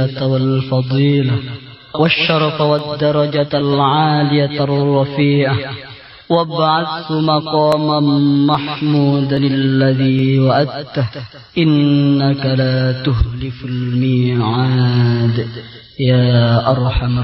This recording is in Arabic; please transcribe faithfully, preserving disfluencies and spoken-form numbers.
والفضيلة والشرف والدرجة العالية الرفيعة، وابعثه مقاما محمودا الذي وعدته إنك لا تخلف الميعاد يا أرحم